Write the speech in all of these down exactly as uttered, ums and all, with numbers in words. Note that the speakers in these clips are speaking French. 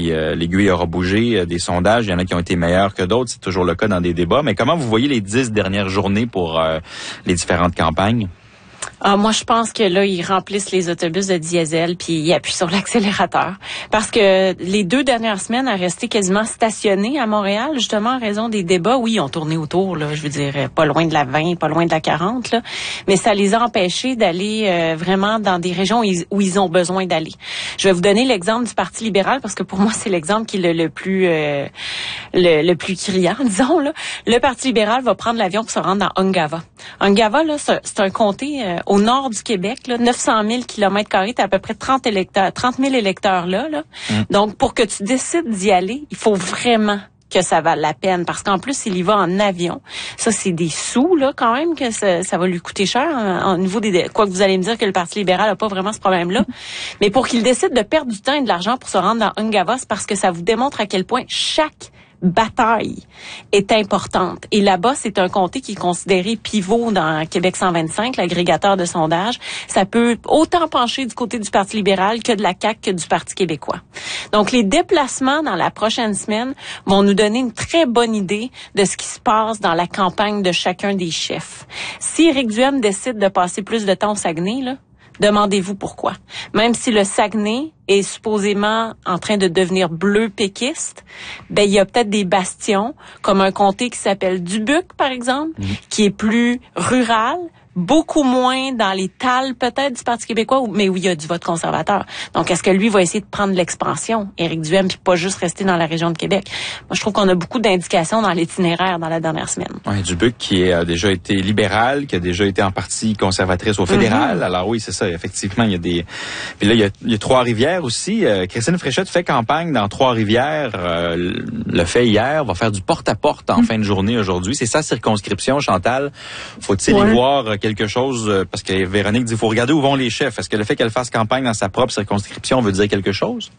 puis euh, l'aiguille aura bougé euh, des sondages. Il y en a qui ont été meilleurs que d'autres. C'est toujours le cas dans des débats. Mais comment vous voyez les dix dernières journées pour euh, les différentes campagnes? Ah, moi, je pense que là, ils remplissent les autobus de diesel puis ils appuient sur l'accélérateur. Parce que les deux dernières semaines, à rester quasiment stationnés à Montréal, justement, en raison des débats, oui, ils ont tourné autour, là, je veux dire, pas loin de la vingt, pas loin de la quarante, là, mais ça les a empêchés d'aller euh, vraiment dans des régions où ils, où ils ont besoin d'aller. Je vais vous donner l'exemple du Parti libéral parce que pour moi, c'est l'exemple qui est le, le plus euh, le, le plus criant, disons. Là. Le Parti libéral va prendre l'avion pour se rendre dans Ungava. Ungava, là, c'est, c'est un comté euh, au nord du Québec, là, neuf cent mille kilomètres carrés, t'as à peu près trente électeurs, trente mille électeurs là, là. Mm. Donc, pour que tu décides d'y aller, il faut vraiment que ça vale la peine, parce qu'en plus, il y va en avion. Ça, c'est des sous, là, quand même, que ça, ça va lui coûter cher, hein, au niveau des, quoi que vous allez me dire que le Parti libéral a pas vraiment ce problème-là. Mais pour qu'il décide de perdre du temps et de l'argent pour se rendre dans Ungava, c'est parce que ça vous démontre à quel point chaque bataille est importante. Et là-bas, c'est un comté qui est considéré pivot dans Québec cent vingt-cinq, l'agrégateur de sondage. Ça peut autant pencher du côté du Parti libéral que de la C A Q que du Parti québécois. Donc, les déplacements dans la prochaine semaine vont nous donner une très bonne idée de ce qui se passe dans la campagne de chacun des chefs. Si Éric Duhem décide de passer plus de temps au Saguenay, là, demandez-vous pourquoi. Même si le Saguenay est supposément en train de devenir bleu péquiste, ben il y a peut-être des bastions, comme un comté qui s'appelle Dubuque, par exemple, mmh. qui est plus rural, beaucoup moins dans les talles peut-être du Parti québécois, mais où il y a du vote conservateur. Donc, est-ce que lui va essayer de prendre l'expansion, Éric Duhem, puis pas juste rester dans la région de Québec? Moi, je trouve qu'on a beaucoup d'indications dans l'itinéraire dans la dernière semaine. Oui, Dubuque qui a déjà été libéral, qui a déjà été en partie conservatrice au fédéral. Mm-hmm. Alors oui, c'est ça, effectivement, il y a des... Puis là, il y a, il y a Trois-Rivières aussi. Euh, Christine Fréchette fait campagne dans Trois-Rivières, euh, le fait hier, va faire du porte-à-porte en mm-hmm. fin de journée aujourd'hui. C'est sa circonscription, Chantal. Faut-il ouais. y voir euh, quelque chose, parce que Véronique dit, il faut regarder où vont les chefs. Est-ce que le fait qu'elle fasse campagne dans sa propre circonscription veut dire quelque chose?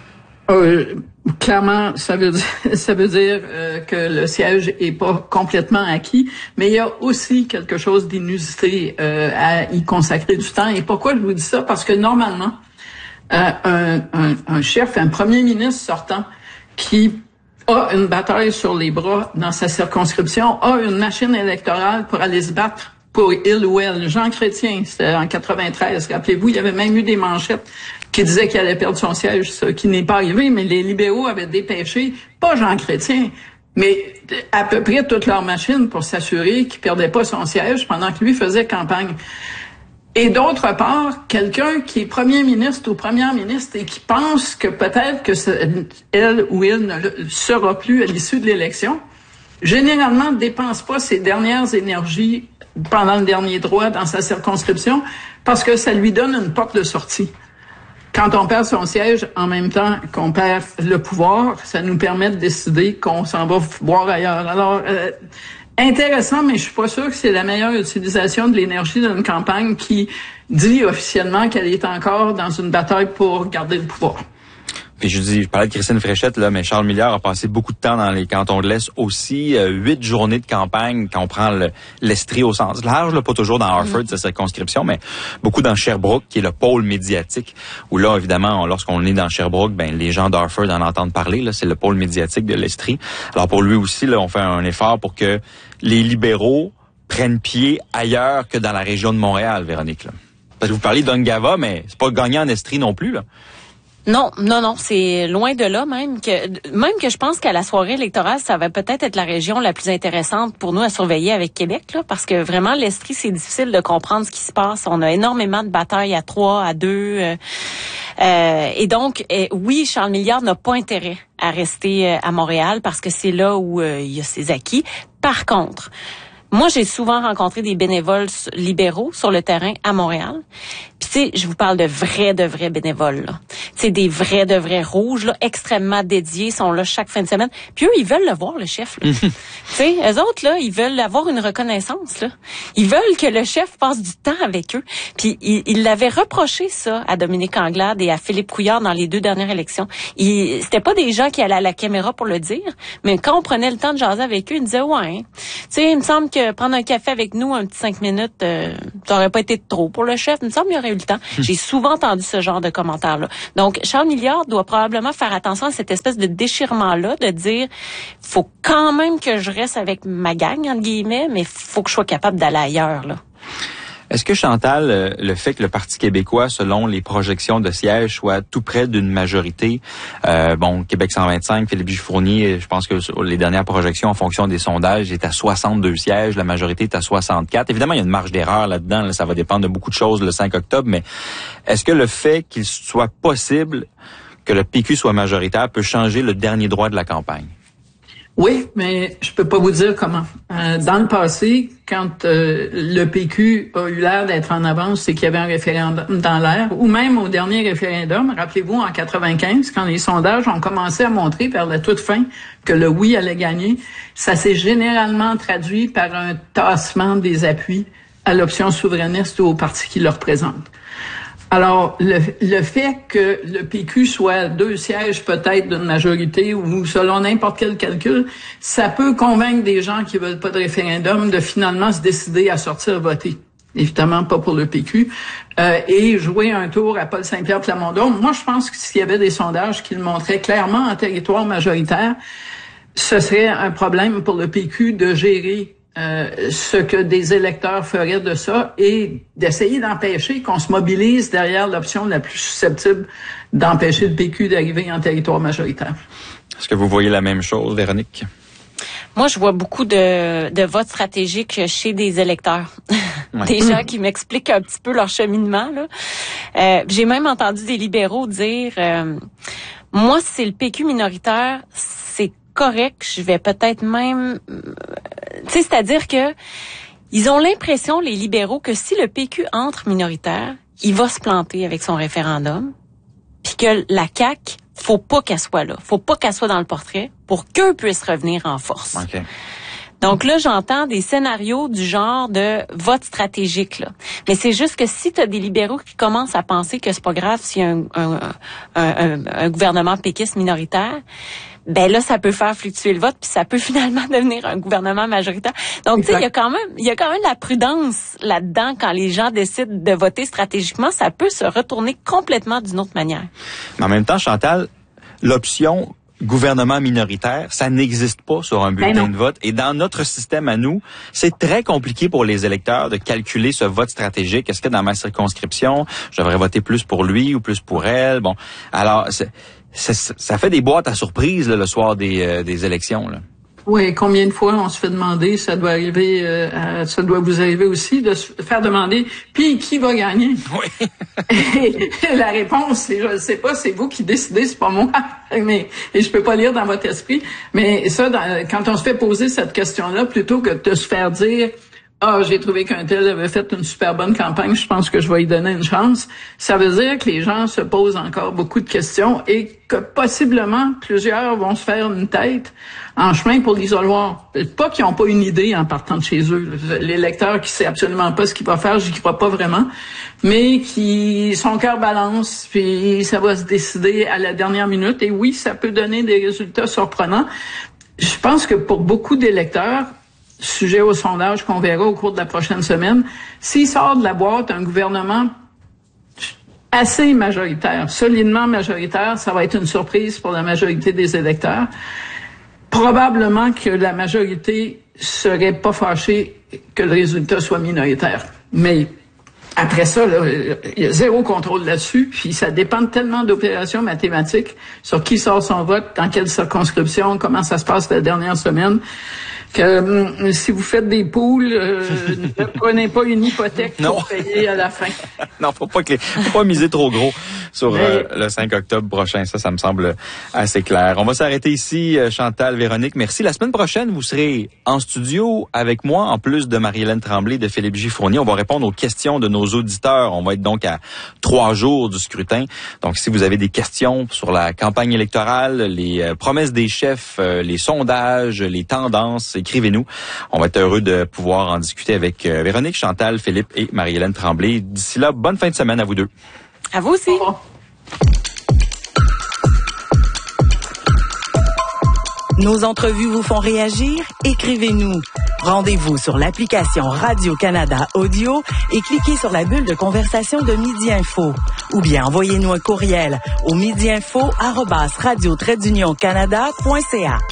Euh, clairement, ça veut dire, ça veut dire euh, que le siège est pas complètement acquis, mais il y a aussi quelque chose d'inusité euh, à y consacrer du temps. Et pourquoi je vous dis ça? Parce que normalement, euh, un, un, un chef, un premier ministre sortant qui a une bataille sur les bras dans sa circonscription, a une machine électorale pour aller se battre pour il ou elle. Jean Chrétien, c'était en quatre-vingt-treize, rappelez-vous, il y avait même eu des manchettes qui disaient qu'il allait perdre son siège, ce qui n'est pas arrivé, mais les libéraux avaient dépêché, pas Jean Chrétien, mais à peu près toute leur machine pour s'assurer qu'il perdait pas son siège pendant que lui faisait campagne. Et d'autre part, quelqu'un qui est premier ministre ou première ministre et qui pense que peut-être que ce, elle ou il ne le sera plus à l'issue de l'élection, généralement ne dépense pas ses dernières énergies pendant le dernier droit dans sa circonscription parce que ça lui donne une porte de sortie. Quand on perd son siège en même temps qu'on perd le pouvoir, ça nous permet de décider qu'on s'en va voir ailleurs. Alors, euh, intéressant, mais je suis pas sûr que c'est la meilleure utilisation de l'énergie d'une campagne qui dit officiellement qu'elle est encore dans une bataille pour garder le pouvoir. Puis je dis, je parlais de Christine Fréchette, là, mais Charles Milliard a passé beaucoup de temps dans les cantons de l'Est aussi. Euh, huit journées de campagne quand on prend le, l'Estrie au sens large, là, pas toujours dans Harford, mmh. sa circonscription, mais beaucoup dans Sherbrooke, qui est le pôle médiatique, où là, évidemment, lorsqu'on est dans Sherbrooke, ben les gens d'Harford en entendent parler, là, c'est le pôle médiatique de l'Estrie. Alors pour lui aussi, là, on fait un effort pour que les libéraux prennent pied ailleurs que dans la région de Montréal, Véronique. Là. Parce que vous parlez d'Ungava, mais c'est pas gagné en Estrie non plus, là. Non, non, non, c'est loin de là même que même que je pense qu'à la soirée électorale, ça va peut-être être la région la plus intéressante pour nous à surveiller avec Québec, là, parce que vraiment l'Estrie, c'est difficile de comprendre ce qui se passe. On a énormément de batailles à trois, à deux, euh, euh, et donc euh, oui, Charles Milliard n'a pas intérêt à rester euh, à Montréal parce que c'est là où euh, il y a ses acquis. Par contre, moi, j'ai souvent rencontré des bénévoles libéraux sur le terrain à Montréal. Puis tu sais, je vous parle de vrais, de vrais bénévoles, là. Tu sais, des vrais, de vrais rouges, là, extrêmement dédiés, sont là chaque fin de semaine. Puis eux, ils veulent le voir, le chef, là. Tu sais, eux autres, là, ils veulent avoir une reconnaissance, là. Ils veulent que le chef passe du temps avec eux. Puis ils, ils l'avaient reproché, ça, à Dominique Anglade et à Philippe Couillard dans les deux dernières élections. Ils, c'était pas des gens qui allaient à la caméra pour le dire, mais quand on prenait le temps de jaser avec eux, ils disaient, ouais, hein. Tu sais, il me semble que prendre un café avec nous, un petit cinq minutes, euh, ça aurait pas été trop pour le chef. Il me semble qu'il aurait eu le temps. J'ai souvent entendu ce genre de commentaires-là. Donc, Charles Milliard doit probablement faire attention à cette espèce de déchirement-là, de dire, faut quand même que je reste avec ma gang, entre guillemets, mais faut que je sois capable d'aller ailleurs, là. Est-ce que, Chantal, le fait que le Parti québécois, selon les projections de sièges, soit tout près d'une majorité, euh, bon, Québec cent vingt-cinq, Philippe J. je pense que sur les dernières projections, en fonction des sondages, est à soixante-deux sièges, la majorité est à soixante-quatre. Évidemment, il y a une marge d'erreur là-dedans, là, ça va dépendre de beaucoup de choses le cinq octobre, mais est-ce que le fait qu'il soit possible que le P Q soit majoritaire peut changer le dernier droit de la campagne? Oui, mais je peux pas vous dire comment. Euh, dans le passé, quand euh, le P Q a eu l'air d'être en avance, c'est qu'il y avait un référendum dans l'air, ou même au dernier référendum, rappelez-vous, en quatre-vingt-quinze, quand les sondages ont commencé à montrer vers la toute fin que le oui allait gagner, ça s'est généralement traduit par un tassement des appuis à l'option souverainiste ou au parti qui le représente. Alors, le, le fait que le P Q soit deux sièges peut-être d'une majorité ou selon n'importe quel calcul, ça peut convaincre des gens qui veulent pas de référendum de finalement se décider à sortir voter. Évidemment, pas pour le P Q. Euh, et jouer un tour à Paul Saint-Pierre Plamondon. Moi, je pense que s'il y avait des sondages qui le montraient clairement en territoire majoritaire, ce serait un problème pour le P Q de gérer Euh, ce que des électeurs feraient de ça et d'essayer d'empêcher qu'on se mobilise derrière l'option la plus susceptible d'empêcher le P Q d'arriver en territoire majoritaire. Est-ce que vous voyez la même chose, Véronique? Moi, je vois beaucoup de, de votes stratégiques chez des électeurs. Ouais. Des gens qui m'expliquent un petit peu leur cheminement, là. Euh, j'ai même entendu des libéraux dire, euh, moi, si c'est le P Q minoritaire, c'est correct, je vais peut-être même... Tu sais, c'est-à-dire que ils ont l'impression, les libéraux, que si le P Q entre minoritaire, il va se planter avec son référendum, puis que la C A Q, faut pas qu'elle soit là, faut pas qu'elle soit dans le portrait pour qu'eux puissent revenir en force. Okay. Donc là, j'entends des scénarios du genre de vote stratégique, là. Mais c'est juste que si tu as des libéraux qui commencent à penser que c'est pas grave s'il y a un, un, un, un, un gouvernement péquiste minoritaire, ben là, ça peut faire fluctuer le vote, puis ça peut finalement devenir un gouvernement majoritaire. Donc, tu sais, il y a quand même, il y a quand même de la prudence là-dedans quand les gens décident de voter stratégiquement. Ça peut se retourner complètement d'une autre manière. Mais en même temps, Chantal, l'option gouvernement minoritaire, ça n'existe pas sur un bulletin de vote. Et dans notre système à nous, c'est très compliqué pour les électeurs de calculer ce vote stratégique. Est-ce que dans ma circonscription, je devrais voter plus pour lui ou plus pour elle? Bon, alors, c'est, c'est, ça fait des boîtes à surprise là, le soir des, euh, des élections, là. Oui, combien de fois on se fait demander, ça doit arriver, euh, à, ça doit vous arriver aussi, de se faire demander, puis qui va gagner? Oui. Et la réponse, c'est, je ne sais pas, c'est vous qui décidez, c'est pas moi. Mais, et je peux pas lire dans votre esprit. Mais ça, dans, quand on se fait poser cette question-là, plutôt que de se faire dire, ah, j'ai trouvé qu'un tel avait fait une super bonne campagne, je pense que je vais y donner une chance. Ça veut dire que les gens se posent encore beaucoup de questions et que possiblement plusieurs vont se faire une tête en chemin pour l'isoloir. Pas qu'ils n'ont pas une idée en partant de chez eux. L'électeur qui sait absolument pas ce qu'il va faire, j'y crois pas vraiment, mais qui son cœur balance, puis ça va se décider à la dernière minute. Et oui, ça peut donner des résultats surprenants. Je pense que pour beaucoup d'électeurs, sujet au sondage qu'on verra au cours de la prochaine semaine, s'il sort de la boîte un gouvernement assez majoritaire, solidement majoritaire, ça va être une surprise pour la majorité des électeurs. Probablement que la majorité serait pas fâchée que le résultat soit minoritaire. Mais après ça, là, il y a zéro contrôle là-dessus, puis ça dépend tellement d'opérations mathématiques sur qui sort son vote, dans quelle circonscription, comment ça se passe la dernière semaine, que euh, si vous faites des poules, euh, ne prenez pas une hypothèque pour payer à la fin. Non, faut pas que les, faut pas miser trop gros sur Mais... euh, le cinq octobre prochain. Ça, ça me semble assez clair. On va s'arrêter ici, Chantal, Véronique. Merci. La semaine prochaine, vous serez en studio avec moi, en plus de Marie-Hélène Tremblay, de Philippe J. Fournier. On va répondre aux questions de nos auditeurs. On va être donc à trois jours du scrutin. Donc, si vous avez des questions sur la campagne électorale, les euh, promesses des chefs, euh, les sondages, les tendances, écrivez-nous. On va être heureux de pouvoir en discuter avec euh, Véronique, Chantal, Philippe et Marie-Hélène Tremblay. D'ici là, bonne fin de semaine à vous deux. À vous aussi. Nos entrevues vous font réagir? Écrivez-nous. Rendez-vous sur l'application Radio-Canada Audio et cliquez sur la bulle de conversation de Midi Info. Ou bien envoyez-nous un courriel au midiinfo arobase radio trait d'union canada point c a.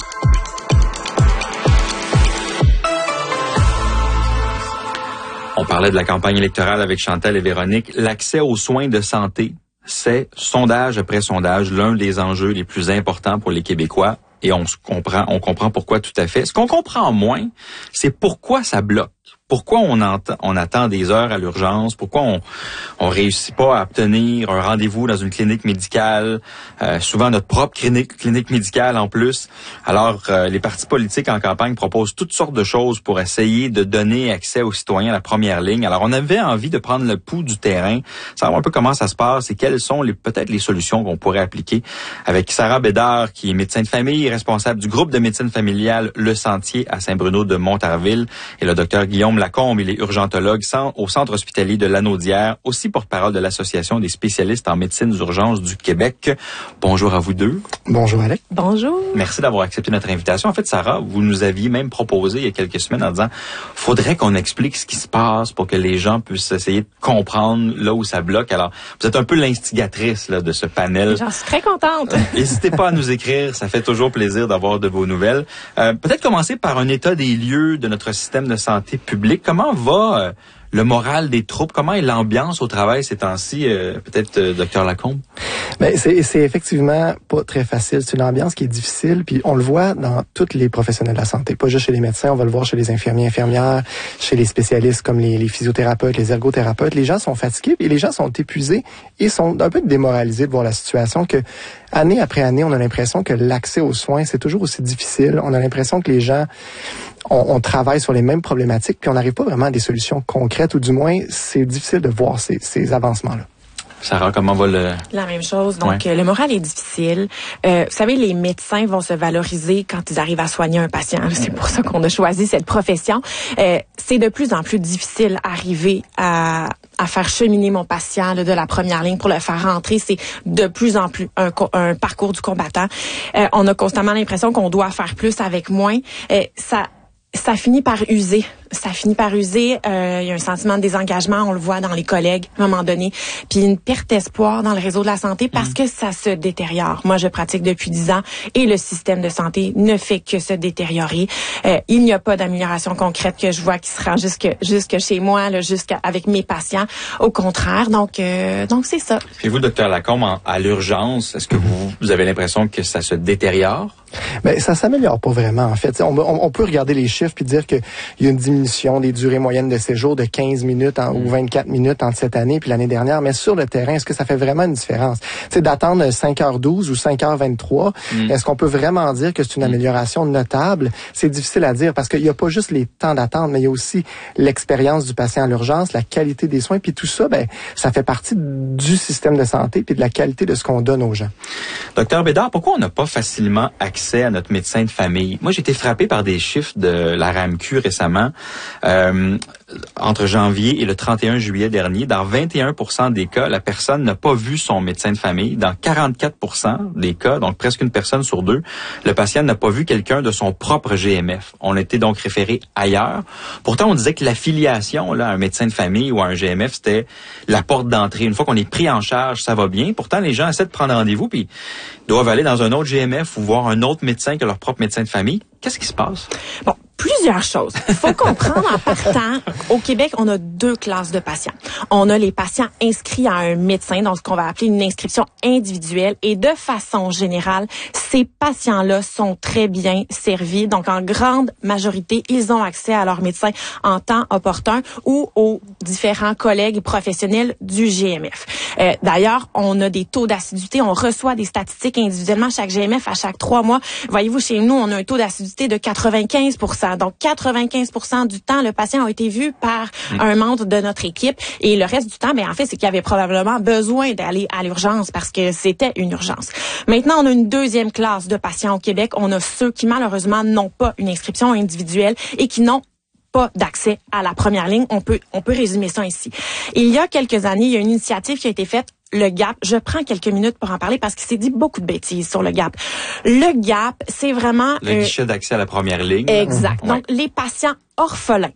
On parlait de la campagne électorale avec Chantal et Véronique. L'accès aux soins de santé, c'est, sondage après sondage, l'un des enjeux les plus importants pour les Québécois. Et on se comprend, on comprend pourquoi tout à fait. Ce qu'on comprend moins, c'est pourquoi ça bloque. Pourquoi on, entend, on attend des heures à l'urgence? Pourquoi on on réussit pas à obtenir un rendez-vous dans une clinique médicale? Euh, souvent notre propre clinique, clinique médicale en plus. Alors, euh, les partis politiques en campagne proposent toutes sortes de choses pour essayer de donner accès aux citoyens à la première ligne. Alors, on avait envie de prendre le pouls du terrain, savoir un peu comment ça se passe et quelles sont les peut-être les solutions qu'on pourrait appliquer. Avec Sarah Bédard, qui est médecin de famille et responsable du groupe de médecine familiale Le Sentier à Saint-Bruno de Montarville, et le docteur Guillaume Lacombe, il est urgentologue au centre hospitalier de Lanaudière, aussi porte-parole de l'Association des spécialistes en médecine d'urgence du Québec. Bonjour à vous deux. Bonjour Alex. Bonjour. Merci d'avoir accepté notre invitation. En fait, Sarah, vous nous aviez même proposé il y a quelques semaines en disant faudrait qu'on explique ce qui se passe pour que les gens puissent essayer de comprendre là où ça bloque. Alors, vous êtes un peu l'instigatrice là, de ce panel. J'en suis très contente. N'hésitez pas à nous écrire, ça fait toujours plaisir d'avoir de vos nouvelles. Euh, peut-être commencer par un état des lieux de notre système de santé publique. Comment va euh, le moral des troupes? Comment est l'ambiance au travail ces temps-ci? Euh, peut-être, euh, docteur Lacombe? Ben, c'est, c'est effectivement pas très facile. C'est une ambiance qui est difficile, puis on le voit dans tous les professionnels de la santé. Pas juste chez les médecins, on va le voir chez les infirmiers, infirmières, chez les spécialistes comme les, les physiothérapeutes, les ergothérapeutes. Les gens sont fatigués et les gens sont épuisés et sont un peu démoralisés de voir la situation que, année après année, on a l'impression que l'accès aux soins, c'est toujours aussi difficile. On a l'impression que les gens On, on travaille sur les mêmes problématiques, puis on n'arrive pas vraiment à des solutions concrètes, ou du moins, c'est difficile de voir ces, ces avancements-là. Sarah, comment va le... La même chose. Donc, ouais. euh, le moral est difficile. Euh, vous savez, les médecins vont se valoriser quand ils arrivent à soigner un patient. C'est pour ça qu'on a choisi cette profession. Euh, c'est de plus en plus difficile d'arriver à, à faire cheminer mon patient là, de la première ligne pour le faire rentrer. C'est de plus en plus un, un parcours du combattant. Euh, on a constamment l'impression qu'on doit faire plus avec moins. Euh, ça... Ça finit par user. Ça finit par user. Euh, il y a un sentiment de désengagement, on le voit dans les collègues à un moment donné. Puis une perte d'espoir dans le réseau de la santé parce mmh. que ça se détériore. Moi, je pratique depuis dix ans et le système de santé ne fait que se détériorer. Euh, il n'y a pas d'amélioration concrète que je vois qui se rend jusque jusque chez moi, là, jusqu'à avec mes patients. Au contraire. Donc, euh, donc c'est ça. Puis vous, docteur Lacombe, en, à l'urgence, est-ce que vous, vous avez l'impression que ça se détériore? Ben, ça s'améliore pas vraiment, en fait. On, on, on peut regarder les chiffres puis dire qu'il y a une diminution des durées moyennes de séjour de quinze minutes en, ou vingt-quatre minutes entre cette année puis l'année dernière. Mais sur le terrain, est-ce que ça fait vraiment une différence? C'est d'attendre cinq heures douze ou cinq heures vingt-trois. Mm. Est-ce qu'on peut vraiment dire que c'est une amélioration notable? C'est difficile à dire parce qu'il n'y a pas juste les temps d'attente, mais il y a aussi l'expérience du patient à l'urgence, la qualité des soins, puis tout ça, ben, ça fait partie du système de santé puis de la qualité de ce qu'on donne aux gens. Docteur Bédard, pourquoi on n'a pas facilement accès à notre médecin de famille? Moi, j'ai été frappé par des chiffres de la R A M Q récemment. Euh, entre janvier et le trente et un juillet dernier, dans vingt et un pour cent des cas, la personne n'a pas vu son médecin de famille. Dans quarante-quatre pour cent des cas, donc presque une personne sur deux, le patient n'a pas vu quelqu'un de son propre G M F. On était donc référé ailleurs. Pourtant, on disait que l'affiliation là, à un médecin de famille ou à un G M F, c'était la porte d'entrée. Une fois qu'on est pris en charge, ça va bien. Pourtant, les gens essaient de prendre rendez-vous puis doivent aller dans un autre G M F ou voir un autre médecin que leur propre médecin de famille. Qu'est-ce qui se passe? Bon, plusieurs choses. Il faut comprendre en partant, au Québec, on a deux classes de patients. On a les patients inscrits à un médecin, donc ce qu'on va appeler une inscription individuelle. Et de façon générale, ces patients-là sont très bien servis. Donc, en grande majorité, ils ont accès à leur médecin en temps opportun ou aux différents collègues professionnels du G M F. Euh, d'ailleurs, on a des taux d'assiduité. On reçoit des statistiques individuellement chaque G M F à chaque trois mois. Voyez-vous, chez nous, on a un taux d'assiduité de quatre-vingt-quinze pour cent. Donc, quatre-vingt-quinze pour cent du temps, le patient a été vu par mmh. un membre de notre équipe. Et le reste du temps, ben en fait, c'est qu'il y avait probablement besoin d'aller à l'urgence parce que c'était une urgence. Maintenant, on a une deuxième classe de patients au Québec. On a ceux qui, malheureusement, n'ont pas une inscription individuelle et qui n'ont pas d'accès à la première ligne. On peut, on peut résumer ça ici. Il y a quelques années, il y a une initiative qui a été faite le gap, je prends quelques minutes pour en parler parce qu'il s'est dit beaucoup de bêtises sur le gap. Le gap, c'est vraiment... Le euh, guichet d'accès à la première ligne. Exact. Mmh. Donc, ouais. Les patients orphelins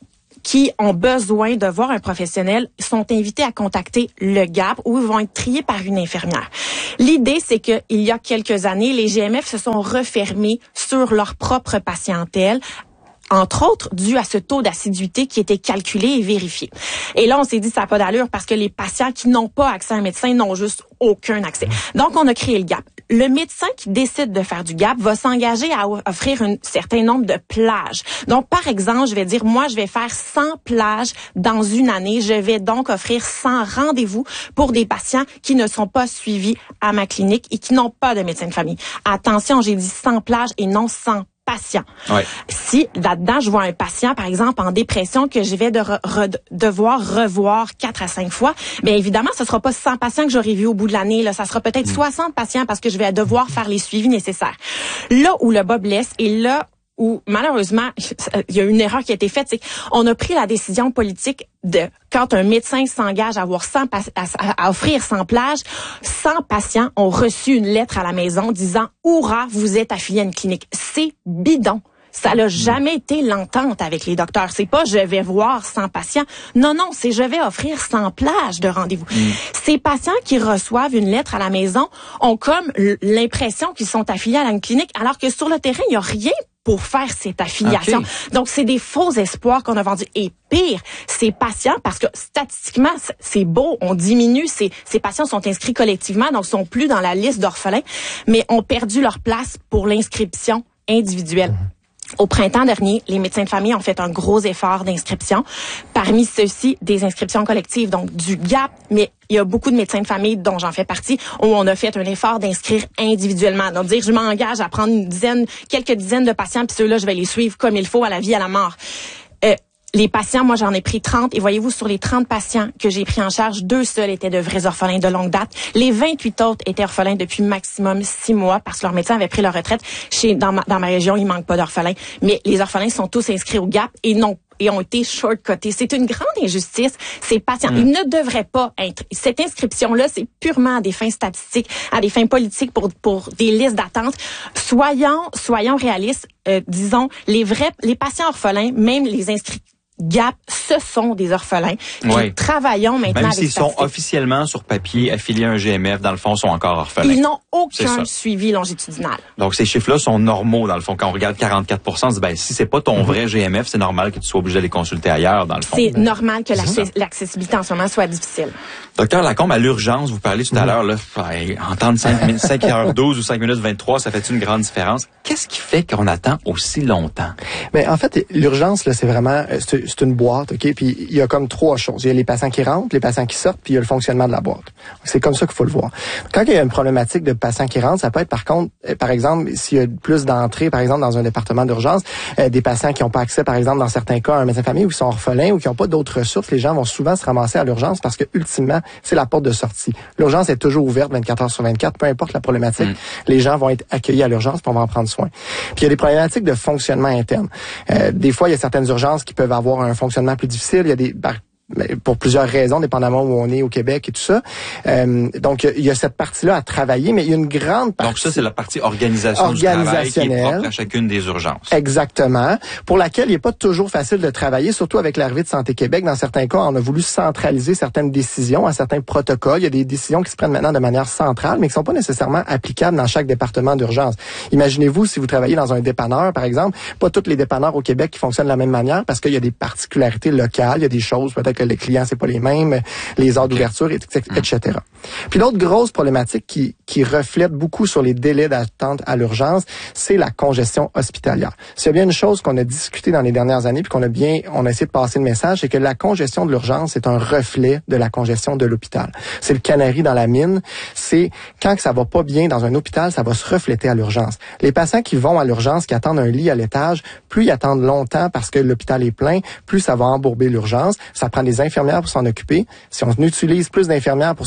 qui ont besoin de voir un professionnel sont invités à contacter le gap où ils vont être triés par une infirmière. L'idée, c'est que il y a quelques années, les G M F se sont refermés sur leur propre patientèle, entre autres, dû à ce taux d'assiduité qui était calculé et vérifié. Et là, on s'est dit, ça n'a pas d'allure parce que les patients qui n'ont pas accès à un médecin n'ont juste aucun accès. Donc, on a créé le gap. Le médecin qui décide de faire du gap va s'engager à offrir un certain nombre de plages. Donc, par exemple, je vais dire, moi, je vais faire cent plages dans une année. Je vais donc offrir cent rendez-vous pour des patients qui ne sont pas suivis à ma clinique et qui n'ont pas de médecin de famille. Attention, j'ai dit cent plages et non cent patient. Ouais. Si là-dedans, je vois un patient, par exemple, en dépression que je vais de re, re, devoir revoir quatre à cinq fois, bien évidemment, ce sera pas cent patients que j'aurai vu au bout de l'année. Là, ça sera peut-être mmh. soixante patients parce que je vais devoir faire les suivis nécessaires. Là où le bas blesse et là où malheureusement, il y a une erreur qui a été faite, c'est qu'on a pris la décision politique de quand un médecin s'engage à avoir cent à, à, à offrir cent plages, cent patients ont reçu une lettre à la maison disant « Hourra, vous êtes affilié à une clinique ». C'est bidon. Ça n'a jamais été l'entente avec les docteurs. C'est pas « je vais voir cent patients ». Non, non, c'est « je vais offrir cent plages de rendez-vous mm. ». Ces patients qui reçoivent une lettre à la maison ont comme l'impression qu'ils sont affiliés à une clinique, alors que sur le terrain, il n'y a rien pour faire cette affiliation. Okay. Donc, c'est des faux espoirs qu'on a vendus. Et pire, ces patients, parce que statistiquement, c'est beau, on diminue, ces, ces patients sont inscrits collectivement, donc sont plus dans la liste d'orphelins, mais ont perdu leur place pour l'inscription individuelle. Au printemps dernier, les médecins de famille ont fait un gros effort d'inscription. Parmi ceux-ci, des inscriptions collectives, donc du gap, mais il y a beaucoup de médecins de famille, dont j'en fais partie, où on a fait un effort d'inscrire individuellement. Donc, dire, je m'engage à prendre une dizaine, quelques dizaines de patients, puis ceux-là, je vais les suivre comme il faut à la vie, à la mort. Euh, Les patients, moi, j'en ai pris trente. Et voyez-vous, sur les trente patients que j'ai pris en charge, deux seuls étaient de vrais orphelins de longue date. Les vingt-huit autres étaient orphelins depuis maximum six mois parce que leur médecin avait pris leur retraite. Chez, dans ma, dans ma région, il manque pas d'orphelins. Mais les orphelins sont tous inscrits au gap et non et ont été short-cotés. C'est une grande injustice. Ces patients, mmh. ils ne devraient pas être... Cette inscription-là, c'est purement à des fins statistiques, à des fins politiques pour pour des listes d'attente. Soyons, soyons réalistes. Euh, disons, les vrais, les patients orphelins, même les inscrits gap, ce sont des orphelins. Oui. Travaillons maintenant Même avec s'ils sont officiellement sur papier affiliés à un G M F, dans le fond, sont encore orphelins. Ils n'ont aucun suivi longitudinal. Donc, ces chiffres-là sont normaux, dans le fond. Quand on regarde quarante-quatre pour cent, on se dit, ben, si c'est pas ton mm-hmm. vrai G M F, c'est normal que tu sois obligé d'aller consulter ailleurs, dans le fond. C'est ben, normal que l'accessibilité en ce moment soit difficile. Docteur Lacombe, à l'urgence, vous parlez tout à l'heure, là, entendre cinq heures douze ou cinq minutes vingt-trois, ça fait une grande différence. Qu'est-ce qui fait qu'on attend aussi longtemps? Ben, en fait, l'urgence, là, c'est vraiment, c'est, c'est une boîte, OK? Puis, il y a comme trois choses. Il y a les patients qui rentrent, les patients qui sortent, puis il y a le fonctionnement de la boîte. C'est comme ça qu'il faut le voir. Quand il y a une problématique de patients qui rentrent, ça peut être, par contre, par exemple, s'il y a plus d'entrées, par exemple, dans un département d'urgence, euh, des patients qui n'ont pas accès, par exemple, dans certains cas, à un médecin de famille ou qui sont orphelins ou qui n'ont pas d'autres ressources, les gens vont souvent se ramasser à l'urgence parce que, ultimement, c'est la porte de sortie. L'urgence est toujours ouverte vingt-quatre heures sur vingt-quatre, peu importe la problématique. Mm. Les gens vont être accueillis à l'urgence pour en prendre soin. Puis il y a des problématiques de fonctionnement interne. Euh, des fois, il y a certaines urgences qui peuvent avoir un fonctionnement plus difficile. Il y a des pour plusieurs raisons, dépendamment où on est au Québec et tout ça. Euh, donc, il y a cette partie-là à travailler, mais il y a une grande partie... Donc ça, c'est la partie organisation du travail qui est propre à chacune des urgences. Exactement. Pour laquelle il n'est pas toujours facile de travailler, surtout avec l'arrivée de Santé Québec. Dans certains cas, on a voulu centraliser certaines décisions à certains protocoles. Il y a des décisions qui se prennent maintenant de manière centrale, mais qui sont pas nécessairement applicables dans chaque département d'urgence. Imaginez-vous, si vous travaillez dans un dépanneur, par exemple, pas tous les dépanneurs au Québec qui fonctionnent de la même manière parce qu'il y a des particularités locales, il y a des choses peut-être que les clients, c'est pas les mêmes, les heures d'ouverture, et cetera. Puis l'autre grosse problématique qui, qui reflète beaucoup sur les délais d'attente à l'urgence, c'est la congestion hospitalière. S'il y a bien une chose qu'on a discuté dans les dernières années, puis qu'on a bien, on a essayé de passer le message, c'est que la congestion de l'urgence est un reflet de la congestion de l'hôpital. C'est le canari dans la mine. C'est quand que ça va pas bien dans un hôpital, ça va se refléter à l'urgence. Les patients qui vont à l'urgence, qui attendent un lit à l'étage, plus ils attendent longtemps parce que l'hôpital est plein, plus ça va embourber l'urgence. Ça prend des infirmières pour s'en occuper. Si on utilise plus d'infirmières pour s'occuper des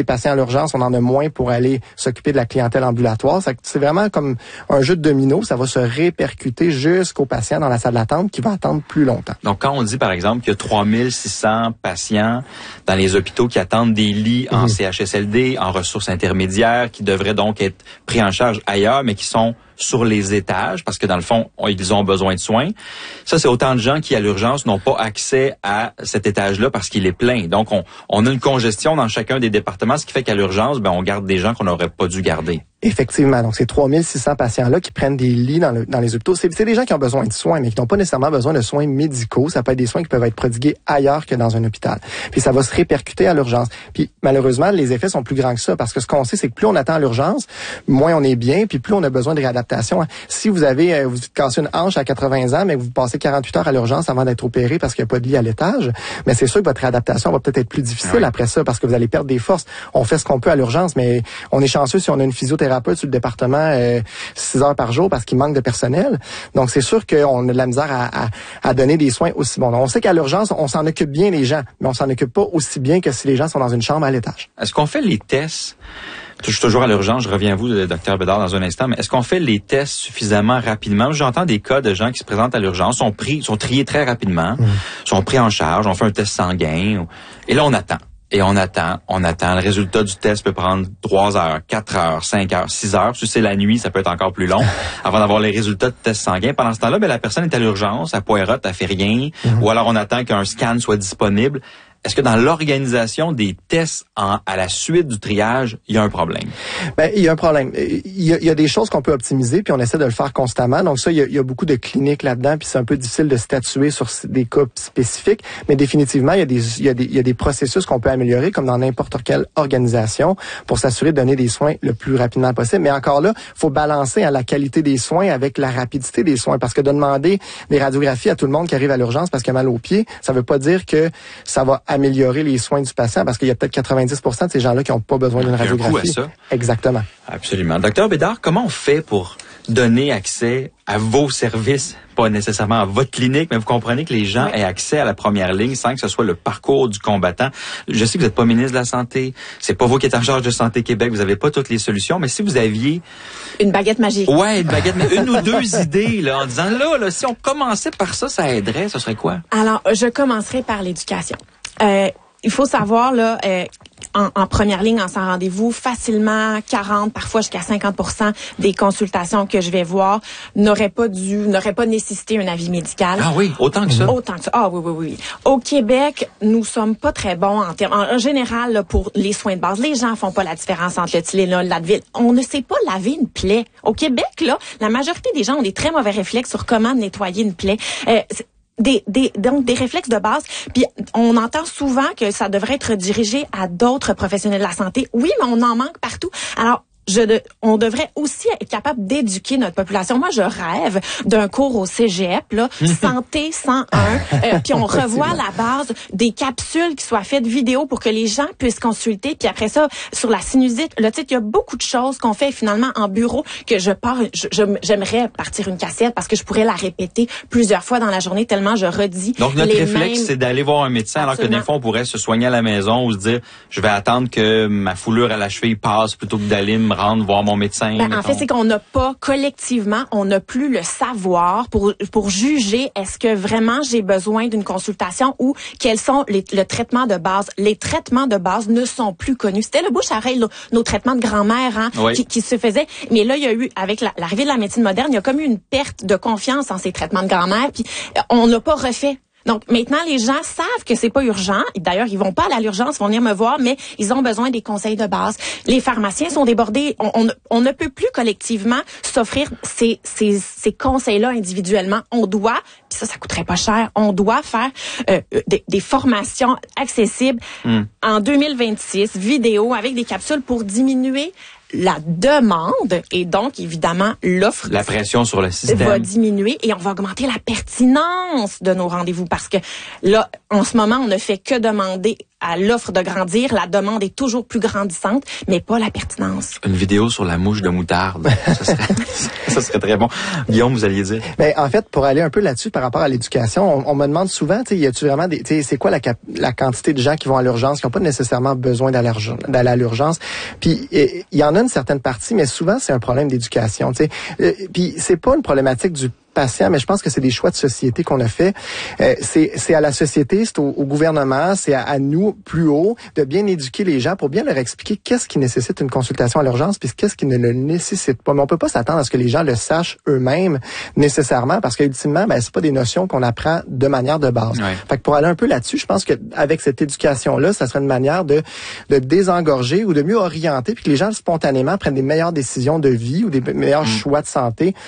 patients à l'urgence, on en a moins pour aller s'occuper de la clientèle ambulatoire. C'est vraiment comme un jeu de domino. Ça va se répercuter jusqu'aux patients dans la salle d'attente qui va attendre plus longtemps. Donc, quand on dit, par exemple, qu'il y a trois mille six cents patients dans les hôpitaux qui attendent des lits en mmh. C H S L D, en ressources intermédiaires, qui devraient donc être pris en charge ailleurs, mais qui sont sur les étages, parce que dans le fond, ils ont besoin de soins. Ça, c'est autant de gens qui, à l'urgence, n'ont pas accès à cet étage-là parce qu'il est plein. Donc, on, on a une congestion dans chacun des départements, ce qui fait qu'à l'urgence, ben, on garde des gens qu'on n'aurait pas dû garder. Effectivement. Donc, ces trois mille six cents patients-là qui prennent des lits dans, le, dans les hôpitaux, c'est, c'est des gens qui ont besoin de soins, mais qui n'ont pas nécessairement besoin de soins médicaux. Ça peut être des soins qui peuvent être prodigués ailleurs que dans un hôpital. Puis, ça va se répercuter à l'urgence. Puis, malheureusement, les effets sont plus grands que ça, parce que ce qu'on sait, c'est que plus on attend à l'urgence, moins on est bien, puis plus on a besoin de réadaptation. Si vous avez, vous cassez une hanche à quatre-vingts ans, mais que vous passez quarante-huit heures à l'urgence avant d'être opéré parce qu'il n'y a pas de lit à l'étage, mais c'est sûr que votre réadaptation va peut-être être plus difficile oui. après ça, parce que vous allez perdre des forces. On fait ce qu'on peut à l'urgence, mais on est chanceux si on a une physiothérapeute sur le département euh, six heures par jour parce qu'il manque de personnel. Donc, c'est sûr qu'on a de la misère à, à, à donner des soins aussi bons. Donc, on sait qu'à l'urgence, on s'en occupe bien les gens, mais on s'en occupe pas aussi bien que si les gens sont dans une chambre à l'étage. Est-ce qu'on fait les tests? Je suis toujours à l'urgence, je reviens à vous, le docteur Bédard, dans un instant, mais est-ce qu'on fait les tests suffisamment rapidement? J'entends des cas de gens qui se présentent à l'urgence, sont pris, sont triés très rapidement, mmh. sont pris en charge, on fait un test sanguin, et là, on attend. Et on attend, on attend. Le résultat du test peut prendre trois heures, quatre heures, cinq heures, six heures. Si c'est la nuit, ça peut être encore plus long avant d'avoir les résultats de test sanguin. Pendant ce temps-là, ben, la personne est à l'urgence, elle poirote, elle fait rien, mmh. ou alors on attend qu'un scan soit disponible. Est-ce que dans l'organisation des tests en, à la suite du triage, il y a un problème? Ben, il y a un problème. Il y a, il y a des choses qu'on peut optimiser, puis on essaie de le faire constamment. Donc ça, il y a, il y a beaucoup de cliniques là-dedans, puis c'est un peu difficile de statuer sur des cas spécifiques. Mais définitivement, il y a des, il y a des, il y a des processus qu'on peut améliorer, comme dans n'importe quelle organisation, pour s'assurer de donner des soins le plus rapidement possible. Mais encore là, il faut balancer hein, la qualité des soins avec la rapidité des soins, parce que de demander des radiographies à tout le monde qui arrive à l'urgence parce qu'il a mal aux pieds, ça veut pas dire que ça va améliorer les soins du patient, parce qu'il y a peut-être quatre-vingt-dix pour cent de ces gens-là qui n'ont pas besoin d'une radiographie. Il y a un coût à ça. Exactement. Absolument. Docteur Bédard, comment on fait pour donner accès à vos services, pas nécessairement à votre clinique, mais vous comprenez que les gens oui. aient accès à la première ligne sans que ce soit le parcours du combattant. Je sais que vous n'êtes pas ministre de la Santé, c'est pas vous qui êtes en charge de Santé Québec, vous n'avez pas toutes les solutions, mais si vous aviez... Une baguette magique. Ouais, une baguette magique. Une ou deux idées, là, en disant, là, là, si on commençait par ça, ça aiderait, ce serait quoi? Alors, je commencerai par l'éducation. Euh, il faut savoir, là... Euh, En, en première ligne, en sans rendez-vous, facilement quarante, parfois jusqu'à cinquante pour cent des consultations que je vais voir n'auraient pas dû, n'auraient pas nécessité un avis médical. Ah oui, autant que ça. Autant que ça. Ah oui, oui, oui. Au Québec, nous sommes pas très bons en termes, en, en général, là, pour les soins de base. Les gens font pas la différence entre le Tylenol, l'Advil. On ne sait pas laver une plaie. Au Québec, là, la majorité des gens ont des très mauvais réflexes sur comment nettoyer une plaie. Euh, Des, des, donc des réflexes de base. Puis on entend souvent que ça devrait être dirigé à d'autres professionnels de la santé. Oui, mais on en manque partout. Alors, Je de, on devrait aussi être capable d'éduquer notre population. Moi, je rêve d'un cours au cégep, là, Santé cent un, euh, puis on revoit la base des capsules qui soient faites vidéo pour que les gens puissent consulter. Puis après ça, sur la sinusite, le titre, il y a beaucoup de choses qu'on fait finalement en bureau que je pars, je, je, j'aimerais partir une cassette parce que je pourrais la répéter plusieurs fois dans la journée tellement je redis. Donc notre les réflexe, mêmes... c'est d'aller voir un médecin. Absolument. Alors que des fois, on pourrait se soigner à la maison ou se dire, je vais attendre que ma foulure à la cheville passe plutôt que d'aller me rendre voir mon médecin. Ben, en fait, c'est qu'on n'a pas, collectivement, on n'a plus le savoir pour pour juger est-ce que vraiment j'ai besoin d'une consultation ou quels sont les, le traitement de base. Les traitements de base ne sont plus connus. C'était le bouche à oreille, nos, nos traitements de grand-mère hein, oui. qui, qui se faisaient. Mais là, il y a eu, avec la, l'arrivée de la médecine moderne, il y a comme eu une perte de confiance en ces traitements de grand-mère. Puis on n'a pas refait. Donc maintenant, les gens savent que c'est pas urgent. D'ailleurs, ils vont pas à l'urgence, ils vont venir me voir, mais ils ont besoin des conseils de base. Les pharmaciens sont débordés. On, on, on ne peut plus collectivement s'offrir ces, ces, ces conseils-là individuellement. On doit, puis ça, ça coûterait pas cher. On doit faire euh, des, des formations accessibles mm. en deux mille vingt-six, vidéo avec des capsules pour diminuer la demande et donc, évidemment, l'offre... La pression sur le système. Va diminuer et on va augmenter la pertinence de nos rendez-vous parce que là, en ce moment, on ne fait que demander à l'offre de grandir, la demande est toujours plus grandissante, mais pas la pertinence. Une vidéo sur la mouche de moutarde, ça serait, ça serait très bon. Guillaume, vous alliez dire? Ben, en fait, pour aller un peu là-dessus par rapport à l'éducation, on, on me demande souvent, tu sais, y a-tu vraiment des, tu sais, c'est quoi la, cap- la quantité de gens qui vont à l'urgence, qui n'ont pas nécessairement besoin d'aller, d'aller à l'urgence? Puis il y en a une certaine partie, mais souvent c'est un problème d'éducation, tu sais. Euh, Puis c'est pas une problématique du patient, mais je pense que c'est des choix de société qu'on a fait. Euh, c'est, c'est à la société, c'est au, au gouvernement, c'est à, à nous, plus haut, de bien éduquer les gens pour bien leur expliquer qu'est-ce qui nécessite une consultation à l'urgence, puis qu'est-ce qui ne le nécessite pas. Mais on peut pas s'attendre à ce que les gens le sachent eux-mêmes nécessairement, parce qu'ultimement, ben c'est pas des notions qu'on apprend de manière de base. Ouais. Fait que pour aller un peu là-dessus, je pense que avec cette éducation-là, ça serait une manière de de désengorger ou de mieux orienter, puis que les gens spontanément prennent des meilleures décisions de vie ou des meilleurs mmh. choix de santé